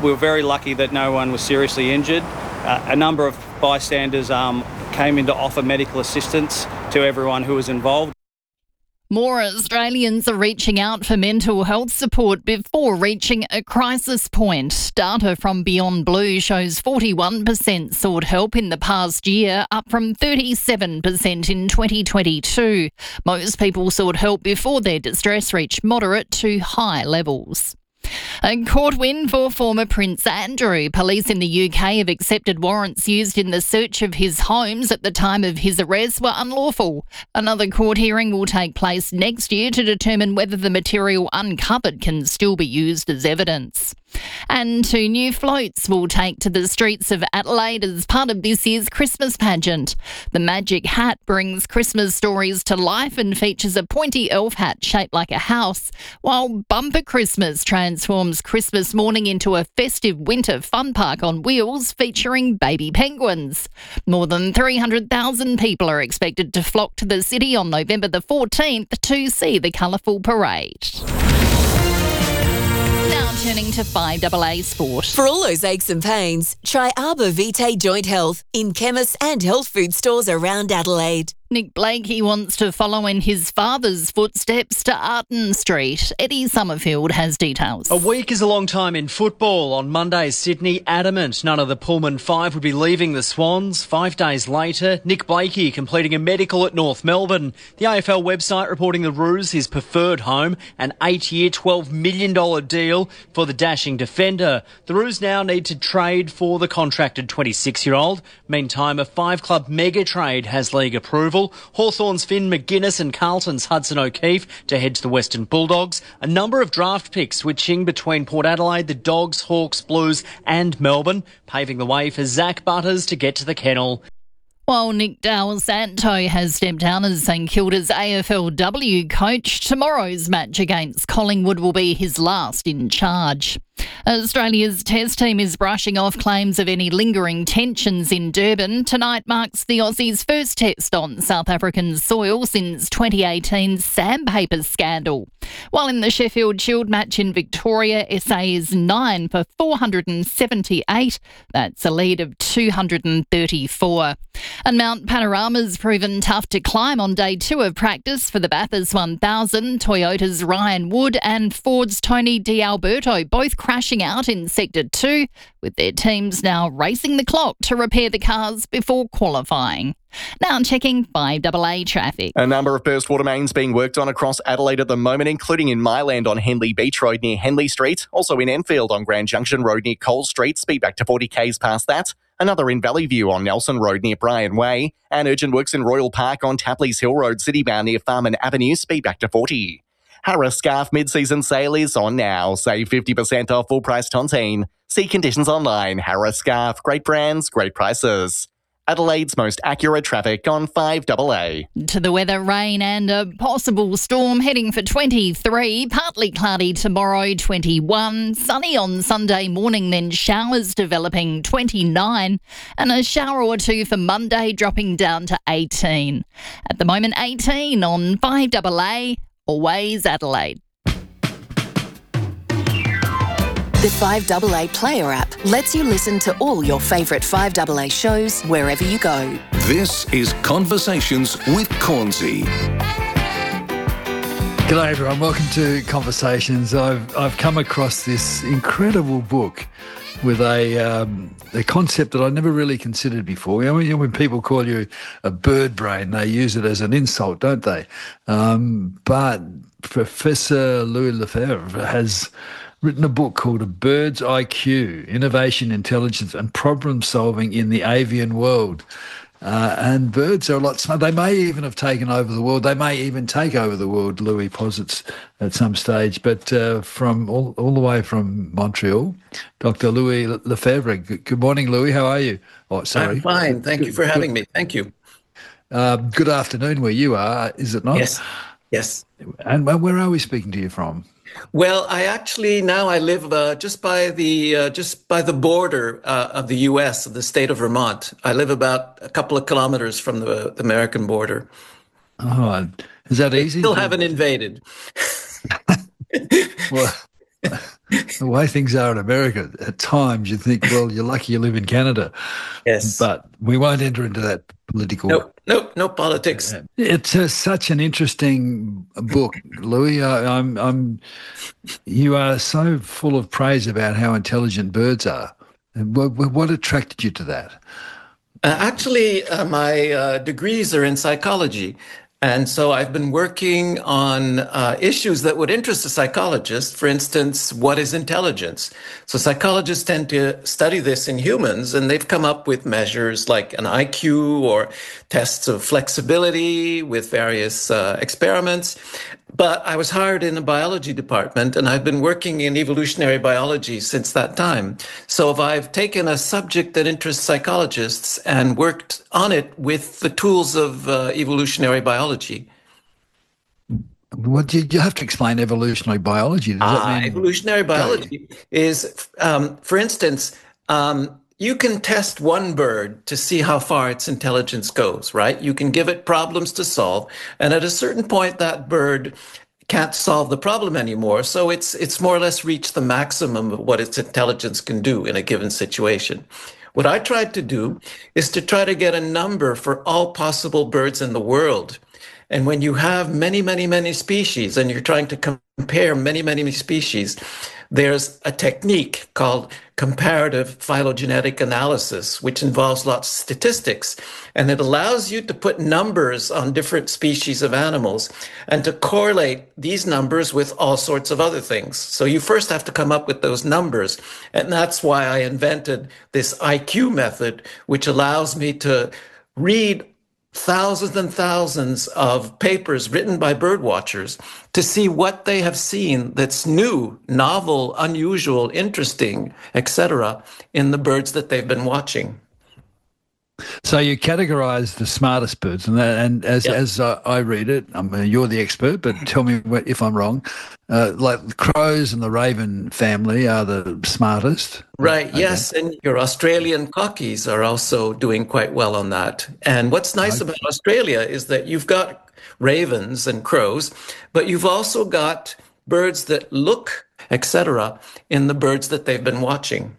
we were very lucky that no one was seriously injured. A number of bystanders came in to offer medical assistance to everyone who was involved. More Australians are reaching out for mental health support before reaching a crisis point. Data from Beyond Blue shows 41% sought help in the past year, up from 37% in 2022. Most people sought help before their distress reached moderate to high levels. A court win for former Prince Andrew. Police in the UK have accepted warrants used in the search of his homes at the time of his arrest were unlawful. Another court hearing will take place next year to determine whether the material uncovered can still be used as evidence. And 2 new floats will take to the streets of Adelaide as part of this year's Christmas pageant. The Magic Hat brings Christmas stories to life and features a pointy elf hat shaped like a house, while Bumper Christmas transforms Christmas morning into a festive winter fun park on wheels featuring baby penguins. More than 300,000 people are expected to flock to the city on November the 14th to see the colourful parade. Now turning to 5AA Sport. For all those aches and pains, try Arbor Vitae Joint Health in chemists and health food stores around Adelaide. Nick Blakey wants to follow in his father's footsteps to Arden Street. Eddie Summerfield has details. A week is a long time in football. On Monday, Sydney adamant none of the Pullman Five would be leaving the Swans. 5 days later, Nick Blakey completing a medical at North Melbourne. The AFL website reporting the Roos his preferred home, an 8-year, $12 million deal for the dashing defender. The Roos now need to trade for the contracted 26-year-old. Meantime, a 5-club mega trade has league approval. Hawthorn's Finn McGuinness and Carlton's Hudson O'Keefe to head to the Western Bulldogs. A number of draft picks switching between Port Adelaide, the Dogs, Hawks, Blues and Melbourne, paving the way for Zach Butters to get to the kennel. While Nick Dal Santo has stepped down as St Kilda's AFLW coach, tomorrow's match against Collingwood will be his last in charge. Australia's Test team is brushing off claims of any lingering tensions in Durban. Tonight marks the Aussies' first test on South African soil since 2018's sandpaper scandal. While in the Sheffield Shield match in Victoria, SA is 9 for 478. That's a lead of 234. And Mount Panorama's proven tough to climb on day 2 of practice for the Bathurst 1000. Toyota's Ryan Wood and Ford's Tony D'Alberto both crashing out in Sector 2, with their teams now racing the clock to repair the cars before qualifying. Now checking 5AA traffic. A number of burst water mains being worked on across Adelaide at the moment, including in Myland on Henley Beach Road near Henley Street. Also in Enfield on Grand Junction Road near Cole Street. Speed back to 40 k's past that. Another in Valley View on Nelson Road near Bryan Way. And urgent works in Royal Park on Tapley's Hill Road, citybound near Farman Avenue. Speed back to 40. Harris Scarf mid-season sale is on now. Save 50% off full-price tontine. See conditions online. Harris Scarf. Great brands, great prices. Adelaide's most accurate traffic on 5AA. To the weather, rain and a possible storm heading for 23. Partly cloudy tomorrow, 21. Sunny on Sunday morning, then showers developing, 29. And a shower or two for Monday, dropping down to 18. At the moment, 18 on 5AA. Always Adelaide. The 5AA Player app lets you listen to all your favourite 5AA shows wherever you go. This is Conversations with Cornsey. G'day everyone, welcome to Conversations. I've come across this incredible book with a concept that I never really considered before. You know, when people call you a bird brain, they use it as an insult, don't they? But Professor Louis Lefebvre has written a book called A Bird's IQ, Innovation, Intelligence and Problem Solving in the Avian World. And birds are a lot smart. They may even have taken over the world. They may even take over the world, Louis posits at some stage. But from all the way from Montreal, Dr. Louis Lefebvre. Good morning, Louis. How are you? Oh, sorry. I'm fine. Thank you for having me. Thank you. Good afternoon where you are, is it not? Yes. And where are we speaking to you from? Well, I live just by the border of the U.S., of the state of Vermont. I live about a couple of kilometers from the American border. Oh, is that easy? Still haven't invaded. Well, The way things are in America, at times you think, well, you're lucky you live in Canada. Yes. But we won't enter into that political. No politics. It's such an interesting book, Louis. You are so full of praise about how intelligent birds are. What attracted you to that? Actually, my degrees are in psychology. And so I've been working on issues that would interest a psychologist. For instance, what is intelligence? So psychologists tend to study this in humans, and they've come up with measures like an IQ or tests of flexibility with various experiments. But I was hired in the biology department, and I've been working in evolutionary biology since that time. So I've taken a subject that interests psychologists and worked on it with the tools of evolutionary biology. What you have to explain evolutionary biology? Does that mean evolutionary biology is, for instance, you can test one bird to see how far its intelligence goes, right? You can give it problems to solve, and at a certain point, that bird can't solve the problem anymore. So it's more or less reached the maximum of what its intelligence can do in a given situation. What I tried to do is to try to get a number for all possible birds in the world. And when you have many, many, many species and you're trying to compare many, many species, there's a technique called comparative phylogenetic analysis, which involves lots of statistics. And it allows you to put numbers on different species of animals and to correlate these numbers with all sorts of other things. So you first have to come up with those numbers. And that's why I invented this IQ method, which allows me to read thousands and thousands of papers written by bird watchers to see what they have seen that's new, novel, unusual, interesting, etc., in the birds that they've been watching. So you categorize the smartest birds, and as I read it, you're the expert, but tell me if I'm wrong. Like the crows and the raven family are the smartest. Right, okay. Yes, and your Australian cockies are also doing quite well on that. And what's nice about Australia is that you've got ravens and crows, but you've also got birds that look, etc., in the birds that they've been watching.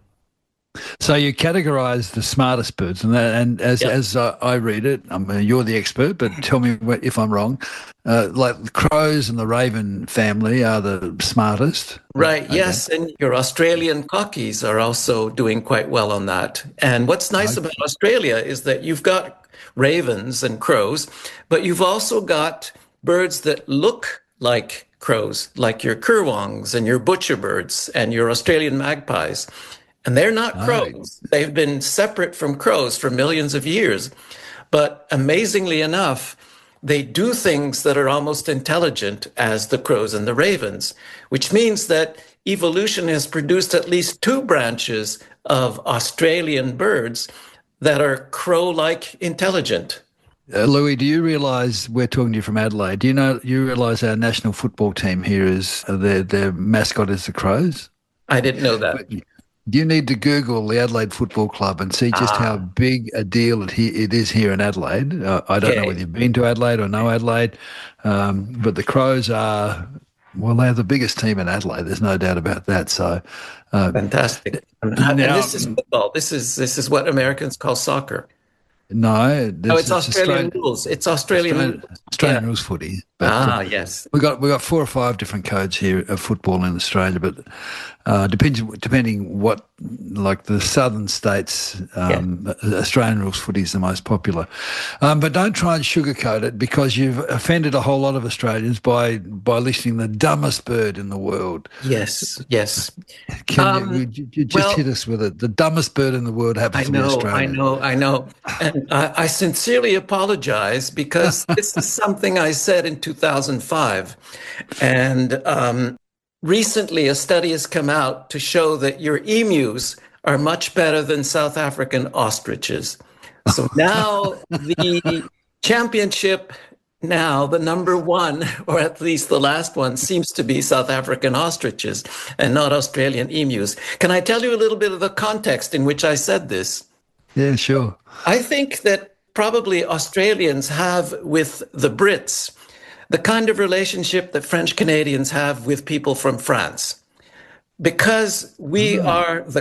So you categorize the smartest birds, and as I read it, you're the expert, but tell me if I'm wrong. Like the crows and the raven family are the smartest. Right, okay. Yes, and your Australian cockies are also doing quite well on that. And what's nice about Australia is that you've got ravens and crows, but you've also got birds that look like crows, like your currawongs and your butcherbirds and your Australian magpies. And they're not crows. They've been separate from crows for millions of years. But amazingly enough, they do things that are almost intelligent as the crows and the ravens, which means that evolution has produced at least two branches of Australian birds that are crow-like intelligent. Louis, do you realise we're talking to you from Adelaide? Do you realise our national football team here is their mascot is the Crows? I didn't know that. You need to Google the Adelaide Football Club and see just how big a deal it is here in Adelaide. I don't know whether you've been to Adelaide or know Adelaide, but the Crows are, well, they're the biggest team in Adelaide. There's no doubt about that. So fantastic. And this is football. This is what Americans call soccer. No, it's Australian rules. It's Australian rules footy. But, yes. We got 4 or 5 different codes here of football in Australia, but depending what, like the southern states, Australian rules footy is the most popular. But don't try and sugarcoat it, because you've offended a whole lot of Australians by listing the dumbest bird in the world. Yes. Can you just hit us with it? The dumbest bird in the world happens to be Australian. I know. And I sincerely apologize, because this is something I said in 2005. And recently a study has come out to show that your emus are much better than South African ostriches. So now the championship, the number one, or at least the last one, seems to be South African ostriches and not Australian emus. Can I tell you a little bit of the context in which I said this? Yeah, sure. I think that probably Australians have with the Brits the kind of relationship that French Canadians have with people from France. because we are the